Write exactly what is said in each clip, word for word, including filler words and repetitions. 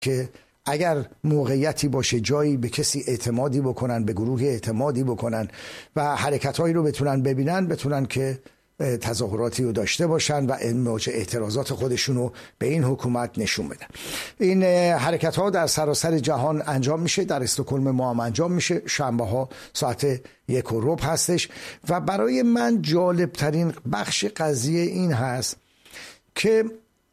که اگر موقعیتی باشه جایی به کسی اعتمادی بکنن، به گروه اعتمادی بکنن و حرکت‌هایی رو بتونن ببینن، بتونن که تظاهراتی رو داشته باشن و اعتراضات خودشون رو به این حکومت نشون بدن. این حرکت ها در سراسر جهان انجام میشه، در استکهلم ما هم انجام میشه. شنبه ها ساعت یک و ربع هستش و برای من جالب ترین بخش قضیه این هست که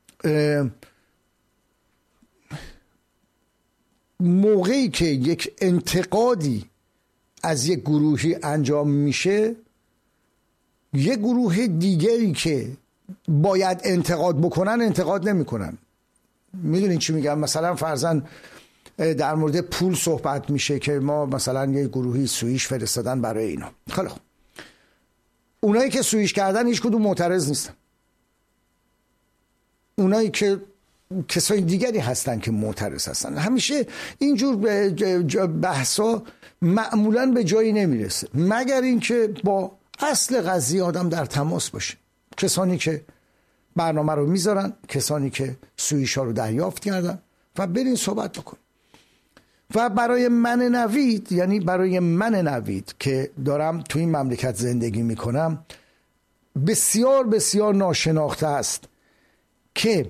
موقعی که یک انتقادی از یک گروهی انجام میشه، یک گروه دیگری که باید انتقاد بکنن انتقاد نمیکنن. میدونین چی میگم؟ مثلا فرضاً در مورد پول صحبت میشه که ما مثلا یک گروهی سوئیش فرستادن برای اینا. خیلی خوب، اونایی که سوئیش کردن هیچ کدوم معترض نیستن. اونایی که کسای دیگری هستن که معترض هستن. همیشه اینجور بحثا معمولاً به جایی نمیرسه مگر اینکه با اصل قضیه آدم در تماس باشه. کسانی که برنامه رو میذارن، کسانی که سوئیشا رو دریافت کردن و برین صحبت بکن. و برای من نوید، یعنی برای من نوید که دارم تو این مملکت زندگی میکنم، بسیار بسیار ناشناخته است که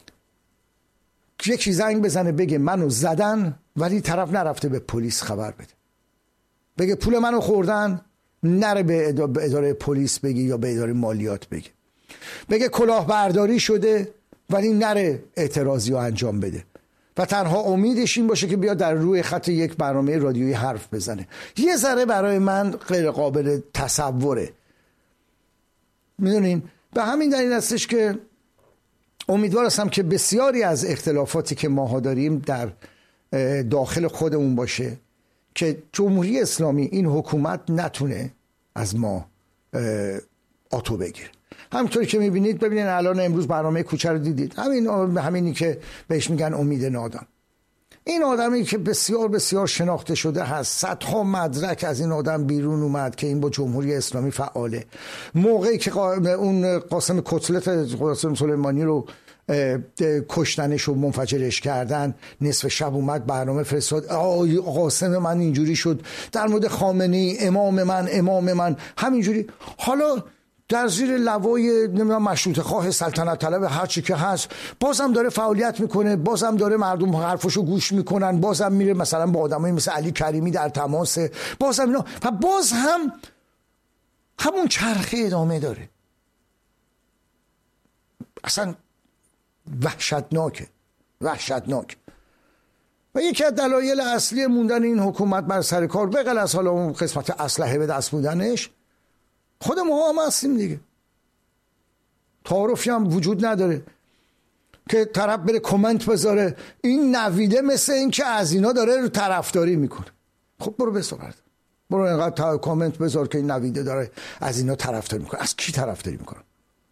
یکی زنگ بزنه بگه منو زدن ولی طرف نرفته به پلیس خبر بده، بگه پول منو خوردن، نره به اداره پلیس بگی یا به اداره مالیات بگی، بگه کلاهبرداری شده ولی نره اعتراضی رو انجام بده و تنها امیدش این باشه که بیاد در روی خط یک برنامه رادیویی حرف بزنه. یه ذره برای من غیر قابل تصوره. میدونین به همین دلیل هستش که امیدوار هستم که بسیاری از اختلافاتی که ماها داریم در داخل خودمون باشه که جمهوری اسلامی، این حکومت نتونه از ما آتو بگیره. همونطوری که میبینید، ببینید الان امروز برنامه کوچه رو دیدید، همین همینی که بهش میگن امید نادان. این آدمی که بسیار بسیار شناخته شده هست، صدها مدرک از این آدم بیرون اومد که این با جمهوری اسلامی فعاله. موقعی که اون قاسم کتلت قاسم سلیمانی رو کشتنش و منفجرش کردن، نصف شب اومد برنامه فرستاد، آی قاسم من اینجوری شد، در مورد خامنه‌ای امام من امام من همینجوری. حالا در زیر لوای نمیدونم مشروطه خواه، سلطنت طلب، هر چی که هست، بازم داره فعالیت میکنه، بازم داره مردم حرفشو گوش میکنن، بازم میره مثلا با آدمایی مثل علی کریمی در تماسه، بازم اینا، و باز هم همون چرخه ادامه داره. اصلا وحشتناکه، وحشتناک. و یکی از دلایل اصلی موندن این حکومت بر سر کار، بغیر از حالا اون قسمت اسلحه به دست بودنش، خود ما هم هستیم دیگه. تعارفی هم وجود نداره که طرف بره کامنت بذاره این نویده مثل این که از اینا داره رو طرفداری میکنه. خب برو بسپرد، برو اینقدر کامنت بذار که این نویده داره از اینا طرفداری میکنه. از کی طرفداری میکنه؟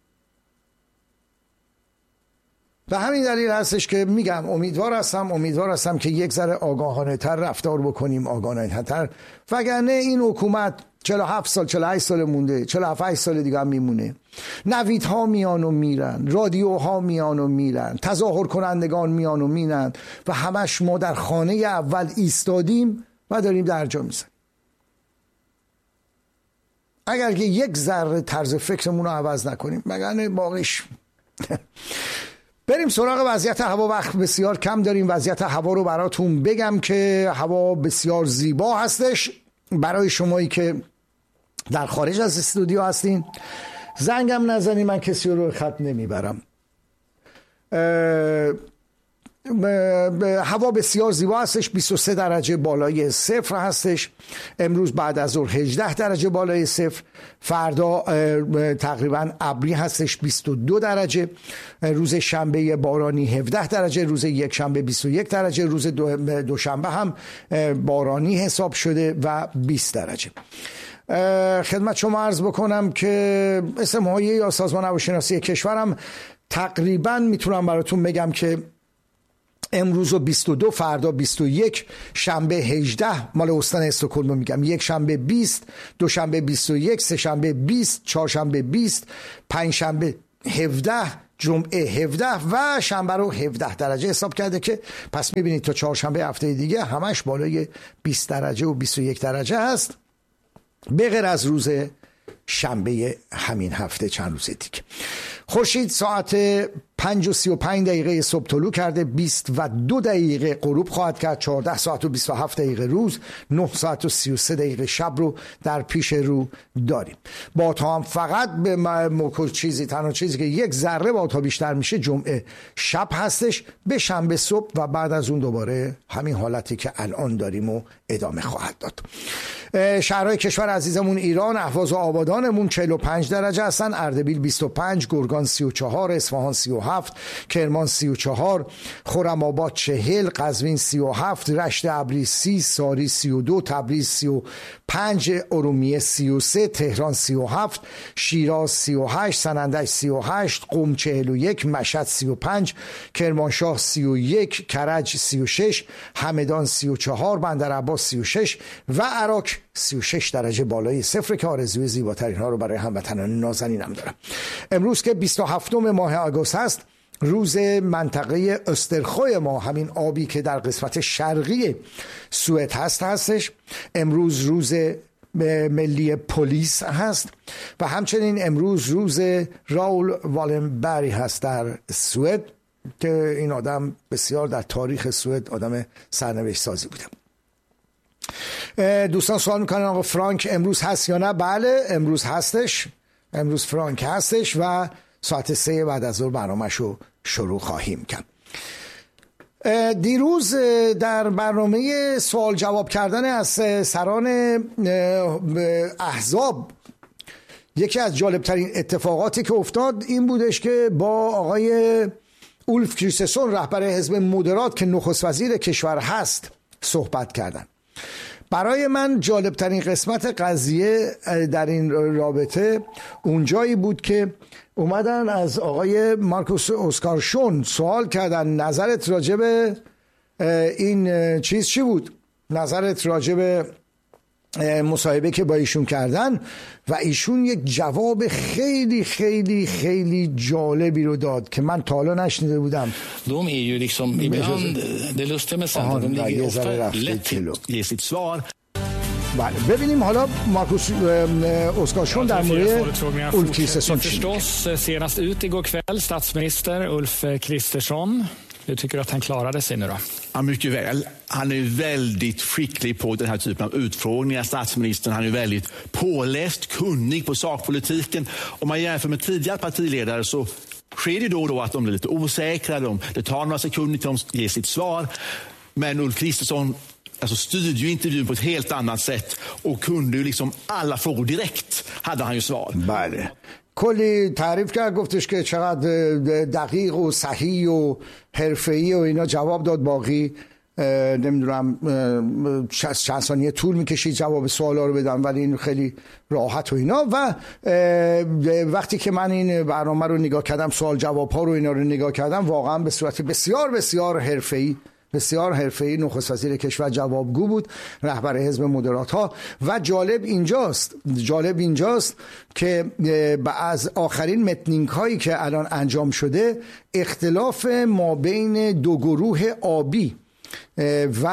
و همین دلیل هستش که میگم امیدوار هستم امیدوار هستم که یک ذره آگاهانه تر رفتار بکنیم، آگاهانه تر، وگرنه این حکومت چهل و هفت سال چهل و هشت سال مونده، چهل و هفت سال دیگه هم میمونه. نویدها میان و میرن، رادیوها میان و میرن، تظاهر کنندگان میان و میرن و همش ما در خانه اول ایستادیم و داریم درجا میزنیم. اگر که یک ذره طرز فکرمون رو عوض نکنیم، وگرنه باقیش بریم سراغ وضعیت هوا. وقت بسیار کم داریم. وضعیت هوا رو براتون بگم که هوا بسیار زیبا هستش. برای شمایی که در خارج از استودیو هستین زنگم نزنی، من کسی رو خط نمیبرم. هوا بسیار زیبا هستش. بیست و سه درجه بالای صفر هستش. امروز بعد از ظهر هجده درجه بالای صفر. فردا تقریبا ابری هستش، بیست و دو درجه. روز شنبه بارانی هفده درجه، روز یک شنبه بیست و یک درجه، روز دوشنبه هم بارانی حساب شده و بیست درجه. خدمت شما عرض بکنم که اسم هایی یا سازمان هواشناسی کشورم تقریبا میتونم براتون بگم که امروز و بیست و دو، فردا بیست و یک، شنبه هجده مال استان استکهلم میگم، یک شنبه بیست، دوشنبه بیست و یک، سه شنبه بیست، چهار شنبه بیست، پنج شنبه هفده، جمعه هفده و شنبه رو هفده درجه حساب کرده که پس میبینید تا چهارشنبه هفته دیگه همش بالای بیست درجه و بیست و یک درجه هست، به غیر از روز شنبه همین هفته چند روز دیگه. خورشید ساعت پنج و سی و پنج دقیقه صبح طلوع کرده، بیست و دو دقیقه غروب خواهد کرد، چهارده ساعت و بیست و هفت دقیقه روز، نه ساعت و سی و سه دقیقه شب رو در پیش رو داریم. با تا هم فقط به موکل چیزی تنها چیزی که یک ذره با تا بیشتر میشه جمعه شب هستش، به شنبه صبح و بعد از اون دوباره همین حالتی که الان داریم و ادامه خواهد داد. شهرهای کشور عزیزمون ایران، اهواز و آبادانمون چهل و پنج درجه هستن، اردبیل بیست و پنج، گرگان سی و چهار، اصفهان سی و هفت، کرمان سی و چهار، خرم‌آباد چهل، قزوین سی و هفت، رشت ابری سی، ساری سی و دو، تبریز سی و پنج، ارومیه سی و سه، تهران سی و هفت، شیراز سی و هشت، سنندج سی و هشت، قم چهل و یک، مشهد سی و پنج، کرمانشاه سی و یک، کرج سی و شش، همدان سی و چهار، بندرعباس سی و شش و عراق سی و شش درجه بالای صفر که آرزوی زیباترین ها رو برای هموطنان نازنینم دارم. امروز که بیست و هفتم ماه آگوست هست، روز منطقه استرخوی ما، همین آبی که در قسمت شرقی سوئد هست هستش. امروز روز ملی پلیس هست و همچنین امروز روز راول والنبری هست در سوئد که این آدم بسیار در تاریخ سوئد آدم سرنوشت سازی بوده. دوستان سوال میکنن آقا فرانک امروز هست یا نه؟ بله امروز هستش، امروز فرانک هستش و ساعت سه بعد از ظهر برنامه‌شو شروع خواهیم کرد. دیروز در برنامه سوال جواب کردن از سران احزاب یکی از جالبترین اتفاقاتی که افتاد این بودش که با آقای اولف کریستسون رهبر حزب مودرات که نخست وزیر کشور هست صحبت کردن. برای من جالبترین قسمت قضیه در این رابطه اونجایی بود که اومدن از آقای مارکوس اوسکارشون سوال کردن نظرت راجب این چیز چی بود؟ نظرت راجب مصاحبه که با ایشون کردن و ایشون یک جواب خیلی خیلی خیلی جالبی رو داد که من تا حالا نشنیده بودم. De är ju liksom ibland det lustiga med Centern de ligger ofta lätt till att ge sitt svar. بله ببینیم حالا مارکوس اوسکارشون در مورد اولف کریستسون چی میگه. Senast ut igår kväll statsminister Ulf Kristersson. Hur tycker du att han klarade sig nu då? Ja, mycket väl. Han är väldigt skicklig på den här typen av utfrågningar. Statsministern, han är väldigt påläst, kunnig på sakpolitiken. Om man jämför med tidigare partiledare så sker det då och då att de blir lite osäkra. De, det tar några sekunder till de ger sitt svar. Men Ulf Kristersson alltså styrde ju intervjun på ett helt annat sätt och kunde ju liksom alla frågor direkt hade han ju svar. بله. کلی تعریف کرد، گفتش که چقدر دقیق و صحیح و حرفه‌ای و اینا جواب داد. باقی نمیدونم چند ثانیه طول میکشید جواب سوالا رو بدم ولی این خیلی راحت و اینا. و وقتی که من این برنامه رو نگاه کردم، سوال جواب ها رو اینا رو نگاه کردم، واقعا به صورت بسیار بسیار حرفه‌ای بسیار حرفه‌ای نخست وزیر کشور جوابگو بود، رهبر حزب مودرات ها. و جالب اینجاست جالب اینجاست که از آخرین میتینگ هایی که الان انجام شده، اختلاف ما بین دو گروه آبی و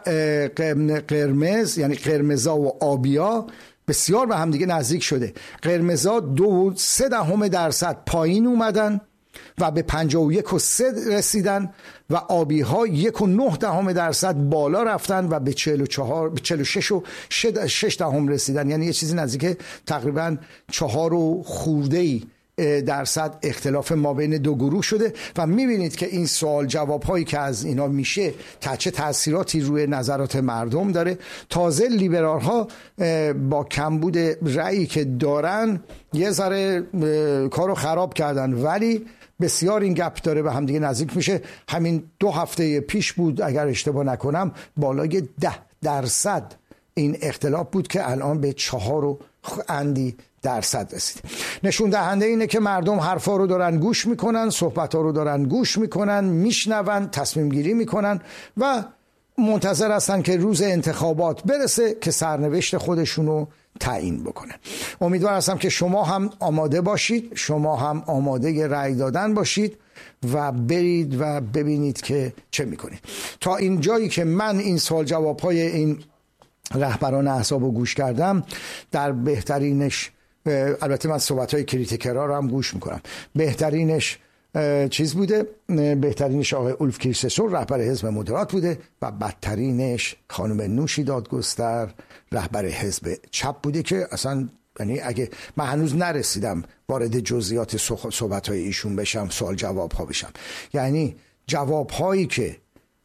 قرمز، یعنی قرمزا و آبیا، بسیار به هم دیگه نزدیک شده. قرمزا دو سه دهم درصد پایین اومدن و به پنجاه و یک و سه رسیدن و آبی ها یک و نه دهم درصد بالا رفتن و به چهل و چهار به چهل و شش و شش دهم رسیدن. یعنی یه چیزی نزدیک تقریبا چهار و خورده ای درصد اختلاف ما بین دو گروه شده و میبینید که این سوال جواب هایی که از اینا میشه چه تاثیراتی روی نظرات مردم داره. تازه لیبرال ها با کمبود رأیی که دارن یه ذره کارو خراب کردن، ولی بسیار این گپ داره به هم دیگه نزدیک میشه. همین دو هفته پیش بود اگر اشتباه نکنم بالای ده درصد این اختلاف بود که الان به چهار و اندی درصد رسید. نشون دهنده اینه که مردم حرفا رو دارن گوش میکنن، صحبت ها رو دارن گوش میکنن، میشنون، تصمیم گیری میکنن و منتظر هستن که روز انتخابات برسه که سرنوشت خودشونو تعیین بکنن. امیدوار هستم که شما هم آماده باشید، شما هم آماده رأی دادن باشید و برید و ببینید که چه میکنید. تا این جایی که من این سوال جوابهای این رهبران احزاب رو گوش کردم، در بهترینش، البته من صحبت‌های کریتیکرها رو هم گوش میکنم، بهترینش چیز بوده، بهترینش آقای اولف کریسترسون رهبر حزب مدرات بوده و بدترینش خانم نوشی دادگستر رهبر حزب چپ بوده که اصلا، یعنی اگه من هنوز نرسیدم وارد جزئیات صحبت‌های ایشون بشم، سوال جواب ها بشم، یعنی جواب هایی که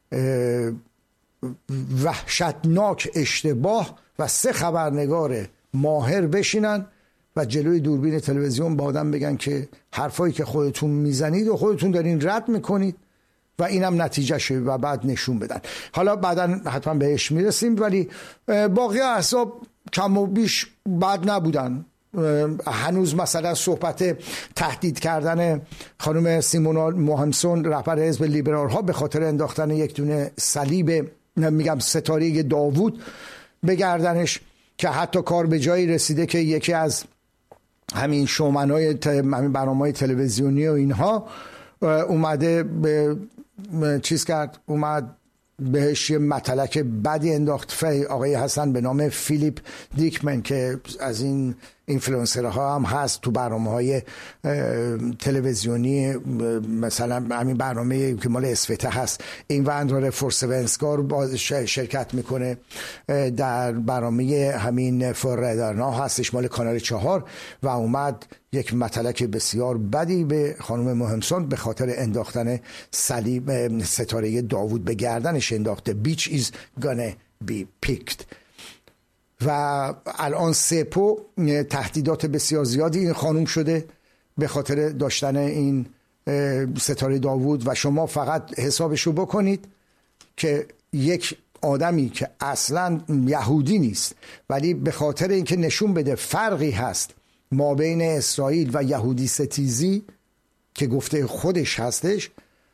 وحشتناک اشتباه و سه خبرنگار ماهر بشینن و جلوی دوربین تلویزیون با آدم بگن که حرفایی که خودتون میزنید و خودتون دارین رد میکنید و اینم نتیجه شه و بعد نشون بدن. حالا بعدا حتما بهش میرسیم، ولی باقی احزاب کم و بیش بد نبودن. هنوز مثلا صحبت تهدید کردن خانم سیمونا موهمسون رهبر حزب لیبرال ها به خاطر انداختن یک دونه صلیب، میگم ستاره داوود به گردنش، که حتی کار به جایی رسیده که یکی از همین شومنای همین برنامه‌های تلویزیونی و اینها اومده به چیز کرد، اومد بهش یه مطلق بدی انداخت. فی آقای حسن به نام فیلیپ دیکمن که از این اینفلوئنسرها هم هست تو برنامه‌های تلویزیونی، مثلا همین برنامه که مال اسوته هست، این وندرار فورسونسکار با شرکت میکنه، در برنامه همین فورردرنا هستش مال کانال چهار، و اومد یک مطلق بسیار بدی به خانم موهمسون به خاطر انداختن صلیب ستاره داوود به گردنش انداخته. بیچ ایز گانه بی پیکت. و الان سپو تهدیدات بسیار زیادی این خانوم شده به خاطر داشتن این ستاره داوود، و شما فقط حسابشو بکنید که یک آدمی که اصلا یهودی نیست ولی به خاطر اینکه نشون بده فرقی هست ما بین اسرائیل و یهودی ستیزی که گفته خودش هستش،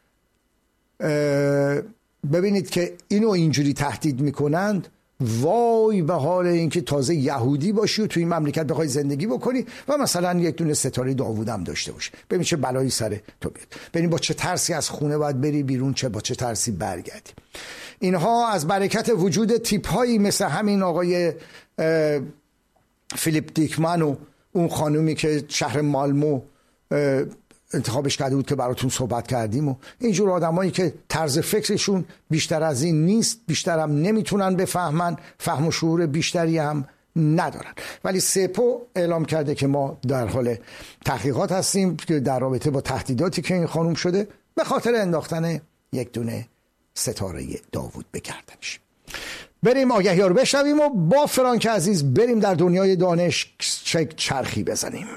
ببینید که اینو اینجوری تهدید میکنند. وای به حال اینکه تازه یهودی باشی و توی این مملکت بخوای زندگی بکنی و مثلا یک دونه ستاره داوود هم داشته باشی، ببین چه بلایی سر تو بیاد، ببین با چه ترسی از خونه باید بری بیرون، چه با چه ترسی برگردی. اینها از برکت وجود تیپ هایی مثل همین آقای فیلیپ دیکمن و اون خانومی که شهر مالمو انتخابش کرده بود که براتون صحبت کردیم، و اینجور آدمایی که طرز فکرشون بیشتر از این نیست، بیشتر هم نمیتونن بفهمن، فهم و شعور بیشتری هم ندارن. ولی سپو اعلام کرده که ما در حال تحقیقات هستیم که در رابطه با تهدیداتی که این خانم شده به خاطر انداختن یک دونه ستاره داوود به گردنش. بریم آگهی ها رو بشنویم و با فرانک عزیز بریم در دنیای دانش چرخی بزنیم.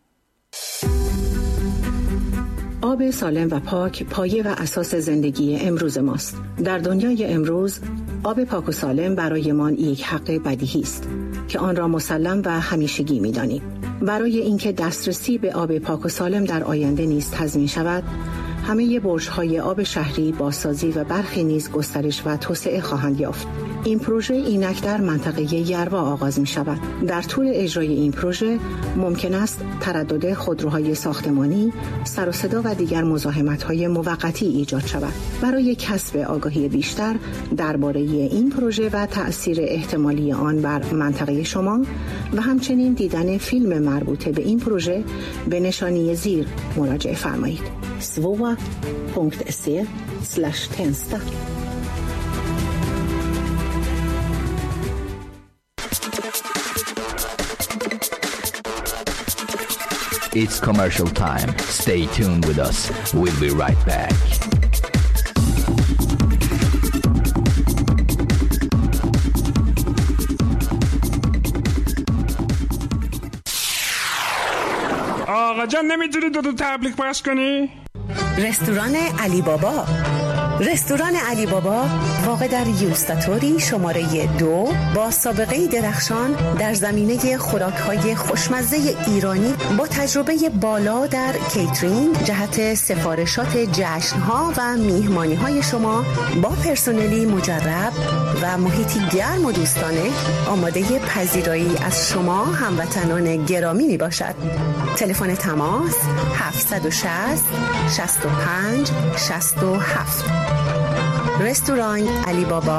آب سالم و پاک پایه و اساس زندگی امروز ماست. در دنیای امروز آب پاک و سالم برایمان یک حق بدیهی است که آن را مسلم و همیشگی می‌دانیم. برای اینکه دسترسی به آب پاک و سالم در آینده نیز تضمین شود، همه برج‌های آب شهری بازسازی و برخی نیز گسترش و توسعه خواهند یافت. این پروژه اینک در منطقه یروا آغاز می شود. در طول اجرای این پروژه ممکن است تردد خودروهای ساختمانی، سر و صدا و دیگر مزاحمت‌های موقتی ایجاد شود. برای کسب آگاهی بیشتر درباره این پروژه و تأثیر احتمالی آن بر منطقه شما و همچنین دیدن فیلم مربوط به این پروژه به نشانی زیر مراجعه فرمایید. سووا پونکت سی اسلش تنستا. It's commercial time. Stay tuned with us. We'll be right back. آقا جان نمیتونی دو دو تبلیغ پخش کنی؟ رستوران علی بابا رستوران علی بابا واقع در یوستاتوری شماره دو با سابقه درخشان در زمینه خوراک‌های خوشمزه ایرانی با تجربه بالا در کیترینگ جهت سفارشات جشن‌ها و میهمانی‌های شما با پرسنلی مجرب و محیطی گرم و دوستانه آماده پذیرایی از شما هموطنان گرامی می باشد. تلفن تماس هفت شش صفر شش پنج شش هفت. رستوران علی بابا